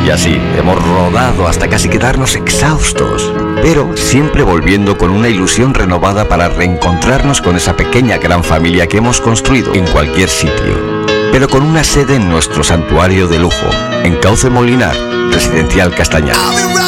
Y así hemos rodado hasta casi quedarnos exhaustos, pero siempre volviendo con una ilusión renovada para reencontrarnos con esa pequeña gran familia que hemos construido en cualquier sitio, pero con una sede en nuestro santuario de lujo, en Cauce Molinar, Residencial Castañar.